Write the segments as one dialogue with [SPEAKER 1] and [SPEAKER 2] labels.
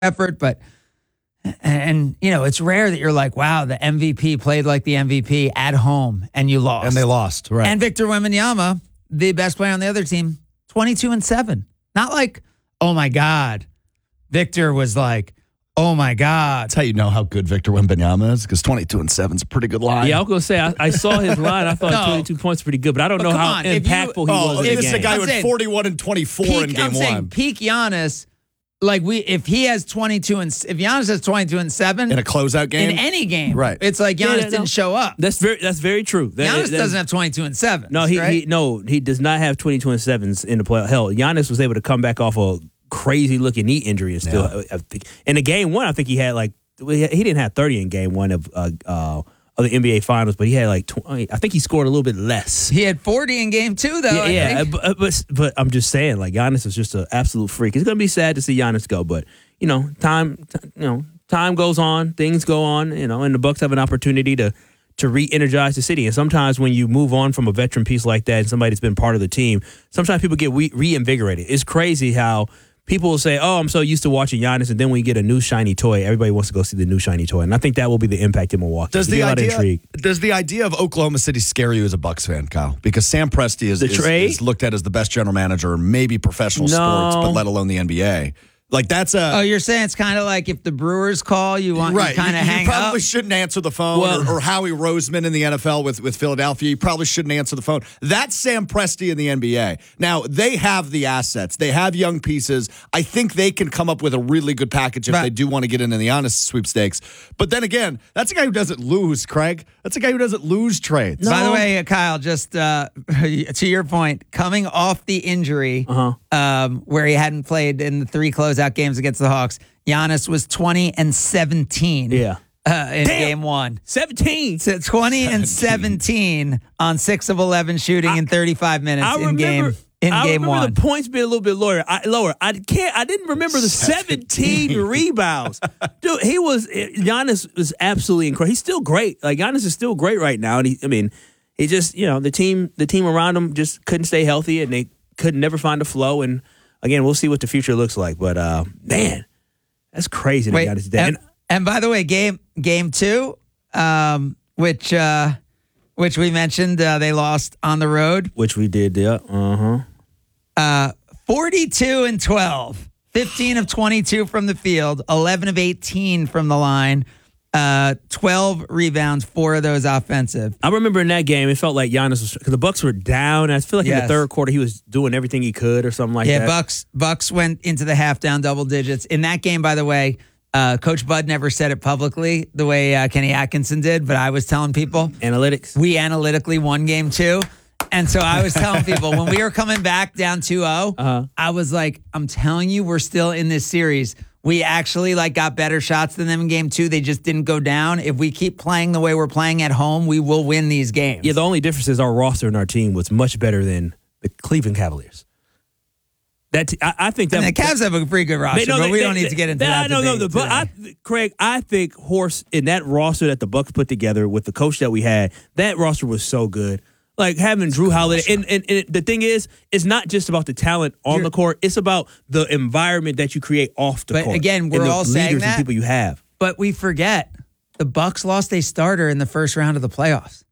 [SPEAKER 1] effort, but it's rare that you're like, wow, the MVP played like the MVP at home and you lost.
[SPEAKER 2] And they lost, right.
[SPEAKER 1] And Victor Wembanyama, the best player on the other team, 22-7. Not like, oh my God. Victor was like, oh my God.
[SPEAKER 2] That's how you know how good Victor Wembanyama is, because 22-7 is a pretty good line.
[SPEAKER 3] Yeah, I was going to say, I saw his line. I thought 22 points pretty good, but I don't know how impactful he was in the
[SPEAKER 2] This is a
[SPEAKER 3] game.
[SPEAKER 2] guy who had 41 and 24 in game
[SPEAKER 1] I'm saying
[SPEAKER 2] one.
[SPEAKER 1] peak Giannis, if he has 22 and if Giannis has 22-7
[SPEAKER 2] In a closeout game?
[SPEAKER 1] in any game,
[SPEAKER 2] Right.
[SPEAKER 1] It's like Giannis didn't show up.
[SPEAKER 3] That's very true.
[SPEAKER 1] Giannis doesn't have 22-7.
[SPEAKER 3] No, he does not have 22-7s in the playoff. Hell, Giannis was able to come back off a crazy looking knee injury and still. I think, in the game one, I think he had he didn't have 30 in game one of the NBA Finals, but he had like 20. I think he scored a little bit less.
[SPEAKER 1] He had 40 in game two, though.
[SPEAKER 3] Yeah, but I'm just saying, like, Giannis is just an absolute freak. It's gonna be sad to see Giannis go, but time goes on, things go on, and the Bucks have an opportunity to re-energize the city. And sometimes when you move on from a veteran piece like that and somebody that's been part of the team, sometimes people get reinvigorated. It's crazy how people will say, oh, I'm so used to watching Giannis, and then when you get a new shiny toy, everybody wants to go see the new shiny toy. And I think that will be the impact in Milwaukee.
[SPEAKER 2] Does the idea of Oklahoma City scare you as a Bucks fan, Kyle? Because Sam Presti is looked at as the best general manager in maybe professional sports, but let alone the NBA. Like, that's a...
[SPEAKER 1] Oh, you're saying it's kind of like if the Brewers call, you want to kind of hang up?
[SPEAKER 2] You probably shouldn't answer the phone. Or Howie Roseman in the NFL with Philadelphia. You probably shouldn't answer the phone. That's Sam Presti in the NBA. Now, they have the assets. They have young pieces. I think they can come up with a really good package if they do want to get into the honest sweepstakes. But then again, that's a guy who doesn't lose, Craig. That's a guy who doesn't lose trades.
[SPEAKER 1] By the way, Kyle, just to your point, coming off the injury where he hadn't played in the 3 closeout games against the Hawks, Giannis was 20-17 in game one.
[SPEAKER 3] 17.
[SPEAKER 1] So 20-17 on 6 of 11 shooting in 35 minutes in game one.
[SPEAKER 3] I remember the points being a little bit lower. I didn't remember the 17 rebounds. Dude, Giannis was absolutely incredible. He's still great. Like, Giannis is still great right now. And he just, the team around him just couldn't stay healthy, and they could never find a flow. And again, we'll see what the future looks like. But man, that's crazy that Giannis did.
[SPEAKER 1] And by the way, game two, which we mentioned, they lost on the road.
[SPEAKER 3] Which we did, yeah.
[SPEAKER 1] 42-12, 15 of 22 from the field, 11 of 18 from the line, 12 rebounds, 4 of those offensive.
[SPEAKER 3] I remember in that game, it felt like Giannis was, because the Bucks were down. I feel like in the third quarter, he was doing everything he could or something like that.
[SPEAKER 1] Yeah, Bucks went into the half down double digits. In that game, by the way, Coach Bud never said it publicly the way Kenny Atkinson did, but I was telling people.
[SPEAKER 3] Analytics.
[SPEAKER 1] We analytically won game 2. And so I was telling people when we were coming back down 2-0, I was like, I'm telling you, we're still in this series. We actually got better shots than them in game 2. They just didn't go down. If we keep playing the way we're playing at home, we will win these games.
[SPEAKER 3] Yeah, the only difference is our roster and our team was much better than the Cleveland Cavaliers. I think that
[SPEAKER 1] the Cavs have a pretty good roster, but we don't need to get into that.
[SPEAKER 3] But Craig, I think Horst in that roster that the Bucks put together with the coach that we had, that roster was so good. Like having Drew Holiday, and the thing is, it's not just about the talent on the court; it's about the environment that you create off the court.
[SPEAKER 1] But again, we're all saying that,
[SPEAKER 3] and people you have.
[SPEAKER 1] But we forget the Bucks lost a starter in the first round of the playoffs.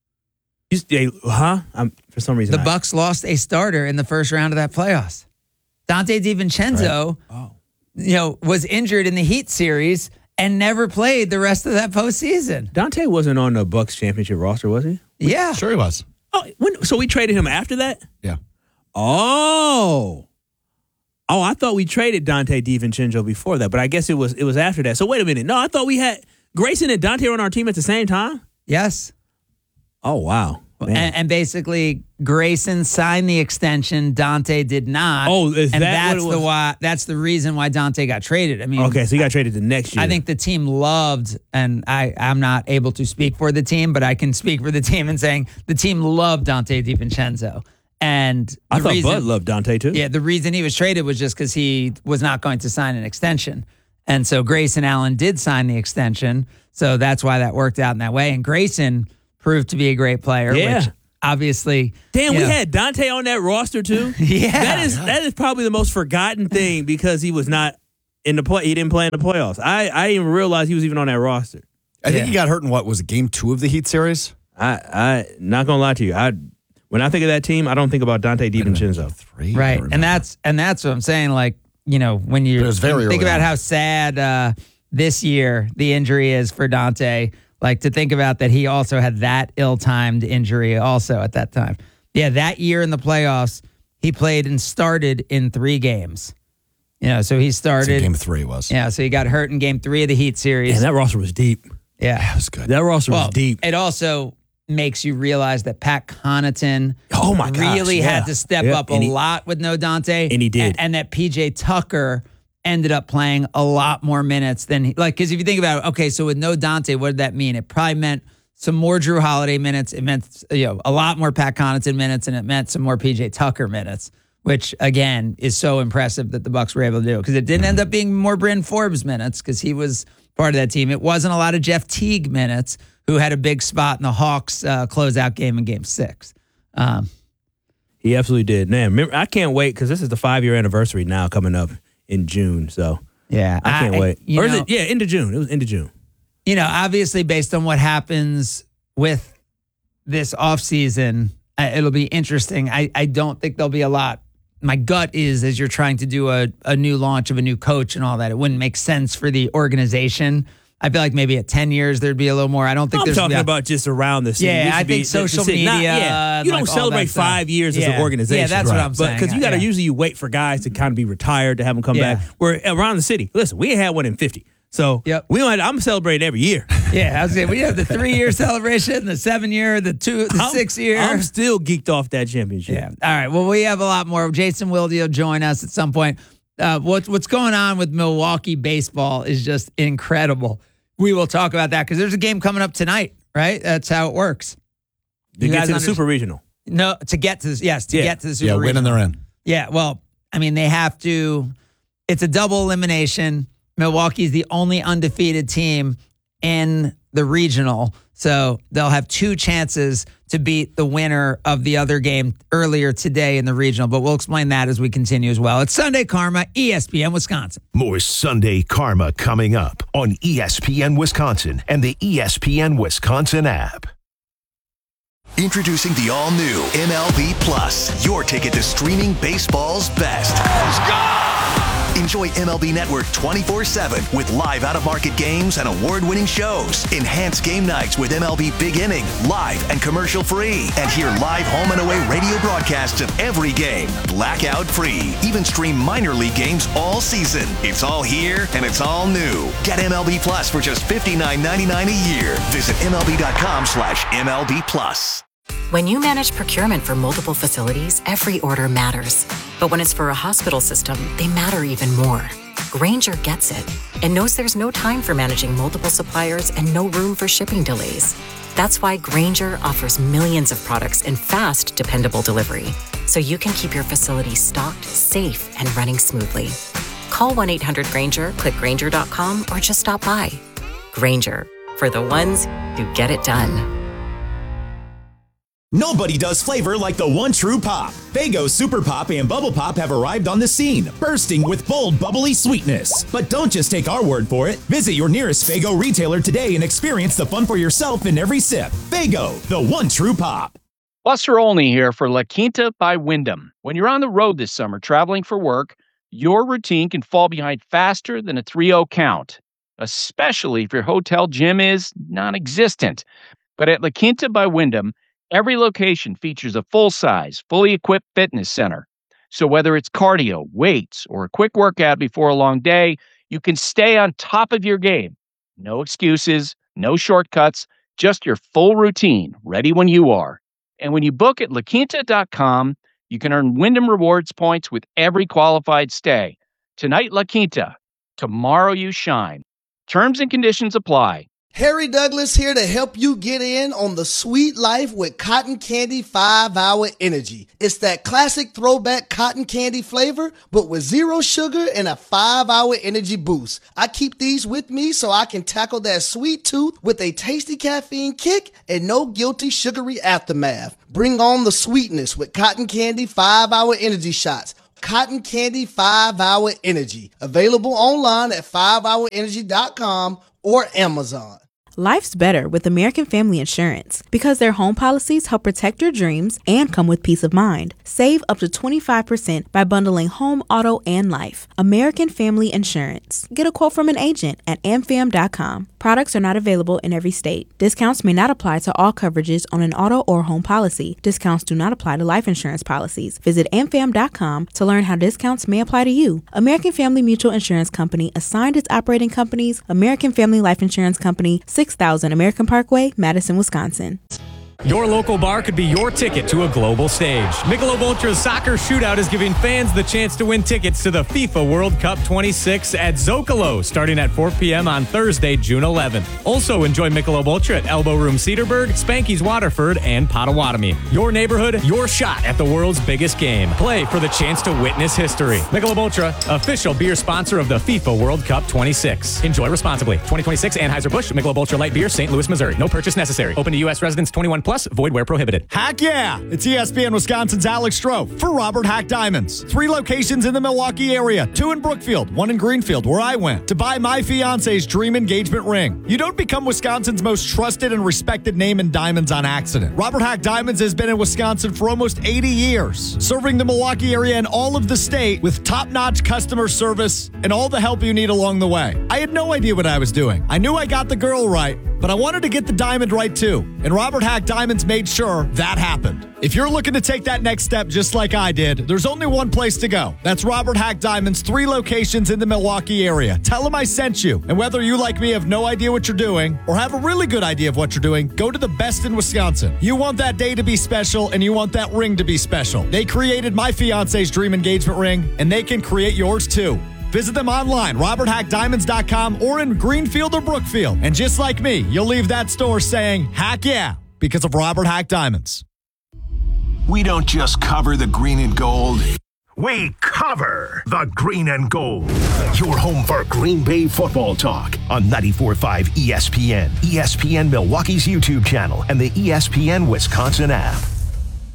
[SPEAKER 3] For some reason,
[SPEAKER 1] the Bucks lost a starter in the first round of that playoffs. Dante DiVincenzo, was injured in the Heat series and never played the rest of that postseason.
[SPEAKER 3] Dante wasn't on the Bucks championship roster, was he?
[SPEAKER 1] Yeah,
[SPEAKER 2] sure he was.
[SPEAKER 3] Oh, so we traded him after that?
[SPEAKER 2] Yeah.
[SPEAKER 3] Oh, I thought we traded Dante DiVincenzo before that, but I guess it was after that. So wait a minute. No, I thought we had Grayson and Dante on our team at the same time?
[SPEAKER 1] Yes.
[SPEAKER 3] Oh, wow.
[SPEAKER 1] And basically, Grayson signed the extension. Dante did not.
[SPEAKER 3] Oh,
[SPEAKER 1] that's the reason why Dante got traded. I mean,
[SPEAKER 3] okay, so he got traded the next year.
[SPEAKER 1] I think the team loved, and I'm not able to speak for the team, but I can speak for the team in saying the team loved Dante DiVincenzo. And
[SPEAKER 3] I thought Bud loved Dante too.
[SPEAKER 1] Yeah, the reason he was traded was just because he was not going to sign an extension. And so Grayson Allen did sign the extension. So that's why that worked out in that way. And Grayson proved to be a great player, which obviously...
[SPEAKER 3] Damn, we had Dante on that roster too?
[SPEAKER 1] Yeah.
[SPEAKER 3] That is probably the most forgotten thing because he was not in the play. He didn't play in the playoffs. I didn't even realize he was even on that roster.
[SPEAKER 2] I think he got hurt in what was it, game 2 of the Heat series?
[SPEAKER 3] I not gonna lie to you. When I think of that team, I don't think about Dante DiVincenzo.
[SPEAKER 1] Right, and that's what I'm saying. Like, you know, when you think about how sad this year the injury is for Dante, like to think about that he also had that ill-timed injury also at that time. Yeah, that year in the playoffs, he played and started in 3 games. You know, so he started.
[SPEAKER 2] So game 3 was.
[SPEAKER 1] Yeah, so he got hurt in game 3 of the Heat series.
[SPEAKER 3] And that roster was deep.
[SPEAKER 1] Yeah,
[SPEAKER 2] it was good.
[SPEAKER 3] That roster was deep.
[SPEAKER 1] It also makes you realize that Pat Connaughton
[SPEAKER 3] really
[SPEAKER 1] had to step up a lot with no Dante.
[SPEAKER 3] And he did.
[SPEAKER 1] And that PJ Tucker ended up playing a lot more minutes than because if you think about it, okay, so with no Dante, what did that mean? It probably meant some more Drew Holiday minutes. It meant a lot more Pat Connaughton minutes, and it meant some more PJ Tucker minutes, which again is so impressive that the Bucks were able to do, because it didn't end up being more Bryn Forbes minutes because he was part of that team. It wasn't a lot of Jeff Teague minutes, who had a big spot in the Hawks closeout game in Game 6.
[SPEAKER 3] He absolutely did. Man, remember, I can't wait because this is the 5-year anniversary now coming up in June. So
[SPEAKER 1] yeah,
[SPEAKER 3] I can't wait. Or is it? Yeah, end of June. It was end of June.
[SPEAKER 1] You know, obviously based on what happens with this offseason, it'll be interesting. I don't think there'll be a lot. My gut is, as you're trying to do a new launch of a new coach and all that, it wouldn't make sense for the organization. I feel like maybe at 10 years there'd be a little more. I don't think
[SPEAKER 3] I'm talking about just around the city.
[SPEAKER 1] Yeah, I think social media.
[SPEAKER 3] You don't celebrate 5 years as an organization.
[SPEAKER 1] Yeah, that's what I'm saying.
[SPEAKER 3] Because you got to usually you wait for guys to kind of be retired to have them come back. Where around the city, listen, we ain't had one in 50. So we don't. I'm celebrating every year.
[SPEAKER 1] Yeah, I was saying we have the 3-year celebration, the 7-year, the 6-year.
[SPEAKER 3] I'm still geeked off that championship.
[SPEAKER 1] Yeah. All right. Well, we have a lot more. Jason Wilde will join us at some point. What's going on with Milwaukee baseball is just incredible. We will talk about that because there's a game coming up tonight, right? That's how it works.
[SPEAKER 3] To get to the Super Regional.
[SPEAKER 1] No, to get to this. Yes, to get to the Super Regional.
[SPEAKER 2] Yeah, win and they're in.
[SPEAKER 1] Yeah, well, I mean, they have to. It's a double elimination. Milwaukee's the only undefeated team in the regional, so they'll have 2 chances to beat the winner of the other game earlier today in the regional, but we'll explain that as we continue as well. It's Sunday Karma, ESPN Wisconsin.
[SPEAKER 4] More Sunday Karma coming up on ESPN Wisconsin and the ESPN Wisconsin app. Introducing the all-new MLB Plus, your ticket to streaming baseball's best. Let's go! Enjoy MLB Network 24/7 with live out-of-market games and award-winning shows. Enhance game nights with MLB Big Inning, live and commercial-free. And hear live home and away radio broadcasts of every game, blackout-free. Even stream minor league games all season. It's all here and it's all new. Get MLB Plus for just $59.99 a year. Visit MLB.com/MLB Plus.
[SPEAKER 5] When you manage procurement for multiple facilities, every order matters. But when it's for a hospital system, they matter even more. Grainger gets it and knows there's no time for managing multiple suppliers and no room for shipping delays. That's why Grainger offers millions of products in fast, dependable delivery, so you can keep your facility stocked, safe, and running smoothly. Call 1-800-GRAINGER, click Grainger.com, or just stop by. Grainger, for the ones who get it done.
[SPEAKER 6] Nobody does flavor like the one true pop. Faygo Super Pop and Bubble Pop have arrived on the scene, bursting with bold, bubbly sweetness. But don't just take our word for it. Visit your nearest Faygo retailer today and experience the fun for yourself in every sip. Faygo, the one true pop.
[SPEAKER 7] Buster Olney here for La Quinta by Wyndham. When you're on the road this summer traveling for work, your routine can fall behind faster than a 3-0 count, especially if your hotel gym is non-existent. But at La Quinta by Wyndham, every location features a full-size, fully equipped fitness center. So whether it's cardio, weights, or a quick workout before a long day, you can stay on top of your game. No excuses, no shortcuts, just your full routine, ready when you are. And when you book at LaQuinta.com, you can earn Wyndham Rewards points with every qualified stay. Tonight, La Quinta. Tomorrow, you shine. Terms and conditions apply.
[SPEAKER 8] Harry Douglas here to help you get in on the sweet life with Cotton Candy 5-Hour Energy. It's that classic throwback cotton candy flavor, but with 0 sugar and a 5-hour energy boost. I keep these with me so I can tackle that sweet tooth with a tasty caffeine kick and no guilty sugary aftermath. Bring on the sweetness with Cotton Candy 5-Hour Energy shots. Cotton Candy 5-Hour Energy. Available online at 5hourenergy.com or Amazon.
[SPEAKER 9] Life's better with American Family Insurance because their home policies help protect your dreams and come with peace of mind. Save up to 25% by bundling home, auto, and life. American Family Insurance. Get a quote from an agent at amfam.com. Products are not available in every state. Discounts may not apply to all coverages on an auto or home policy. Discounts do not apply to life insurance policies. Visit amfam.com to learn how discounts may apply to you. American Family Mutual Insurance Company assigned its operating companies, American Family Life Insurance Company, 6000 American Parkway, Madison, Wisconsin.
[SPEAKER 10] Your local bar could be your ticket to a global stage. Michelob Ultra's Soccer Shootout is giving fans the chance to win tickets to the FIFA World Cup 26 at Zocalo, starting at 4 p.m. on Thursday, June 11th. Also enjoy Michelob Ultra at Elbow Room Cedarburg, Spanky's Waterford, and Potawatomi. Your neighborhood, your shot at the world's biggest game. Play for the chance to witness history. Michelob Ultra, official beer sponsor of the FIFA World Cup 26. Enjoy responsibly. 2026 Anheuser-Busch Michelob Ultra Light Beer, St. Louis, Missouri. No purchase necessary. Open to U.S. residents 21 plus. Void where prohibited.
[SPEAKER 2] Heck yeah! It's ESPN Wisconsin's Alex Stroh for Robert Hack Diamonds. 3 locations in the Milwaukee area, 2 in Brookfield, 1 in Greenfield, where I went, to buy my fiance's dream engagement ring. You don't become Wisconsin's most trusted and respected name in diamonds on accident. Robert Hack Diamonds has been in Wisconsin for almost 80 years, serving the Milwaukee area and all of the state with top-notch customer service and all the help you need along the way. I had no idea what I was doing. I knew I got the girl right, but I wanted to get the diamond right too, and Robert Hack Diamonds made sure that happened. If you're looking to take that next step just like I did, there's only one place to go. That's Robert Hack Diamonds, 3 locations in the Milwaukee area. Tell them I sent you, and whether you like me have no idea what you're doing or have a really good idea of what you're doing, go to the best in Wisconsin. You want that day to be special, and you want that ring to be special. They created my fiance's dream engagement ring, and they can create yours too. Visit them online, roberthackdiamonds.com, or in Greenfield or Brookfield. And just like me, you'll leave that store saying, heck yeah, because of Robert Hack Diamonds.
[SPEAKER 11] We don't just cover the green and gold. We cover the green and gold. Your home for Green Bay football talk on 94.5 ESPN, ESPN Milwaukee's YouTube channel, and the ESPN Wisconsin app.